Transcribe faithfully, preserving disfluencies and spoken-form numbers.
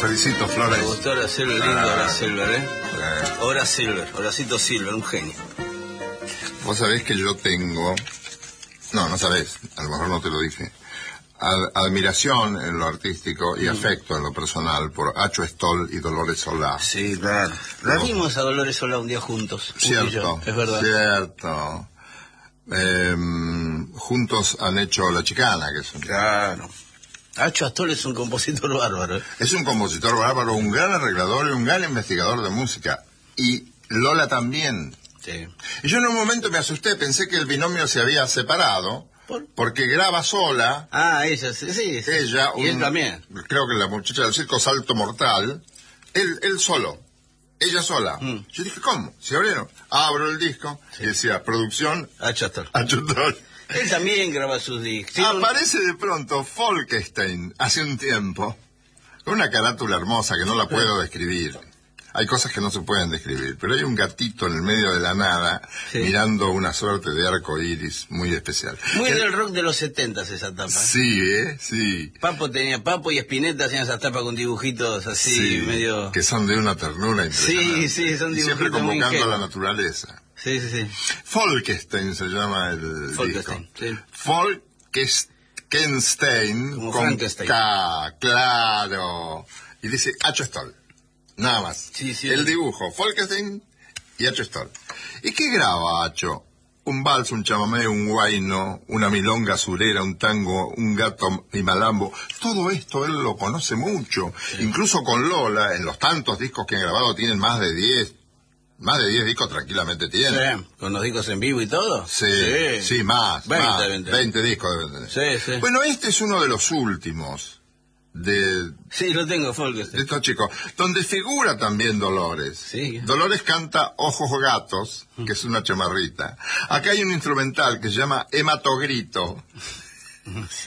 felicito, Flores. Me gustó Hora Silver, lindo Ah. Hora Silver, ¿eh? Eh, Hora Silver, Horacito Silver, un genio. Vos sabés que yo tengo... No, no sabés, a lo mejor no te lo dije. Ad- admiración en lo artístico y afecto en lo personal por Acho Stoll y Dolores Solá. Sí, claro. La No. vimos a Dolores Solá un día juntos. Uy, y yo, Cierto, es verdad. cierto. Eh, juntos han hecho La Chicana, que es un, Claro. Acho Astol es un compositor bárbaro. ¿eh? es un compositor bárbaro, un gran arreglador y un gran investigador de música. Y Lola también. Sí. Y yo en un momento me asusté, pensé que el binomio se había separado, ¿Por? porque graba sola, Ah, ella, sí, sí. sí. ella, Y él un- también. creo que la muchacha del circo Salto Mortal, él, él solo, ella sola. Mm. Yo dije, ¿cómo? ¿Se abrieron? Abro el disco Sí. y decía, producción, Acho Astol. Achutol. Él también graba sus discos. Tiene un- Aparece de pronto Folkestein, hace un tiempo, con una carátula hermosa que no la puedo describir. Hay cosas que no se pueden describir, pero hay un gatito en el medio de la nada, Sí. mirando una suerte de arco iris muy especial. Muy Que- del rock de los setentas esa tapa. Sí, ¿eh? Sí. Papo tenía, Papo y Spinetta hacían esas tapas con dibujitos así, Sí, medio... que son de una ternura impresionante. Sí, sí, son Y siempre dibujitos muy convocando a la ingenuos. naturaleza. Sí, sí, sí. Folkestein se llama el Folkestein, disco. sí. Folkestein Como con Frankenstein. K, claro. Y dice Acho Stoll. Nada más. Sí, sí. El dibujo, Folkestein y Acho Stoll. ¿Y qué graba Acho? Un vals, un chamamé, un guayno, una milonga surera, un tango, un gato y malambo. Todo esto él lo conoce mucho. Sí. Incluso con Lola, en los tantos discos que han grabado, tienen más de diez. Más de diez discos tranquilamente tienen. Sí, con los discos en vivo y todo. Sí, sí, más. veinte, más, veinte. veinte discos deben tener. Sí, sí. Bueno, este es uno de los últimos de, Sí, lo tengo, de Folkestein. estos chicos, donde figura también Dolores. Sí. Dolores canta Ojos Gatos, que es una chamarrita. Acá hay un instrumental que se llama Hematogrito.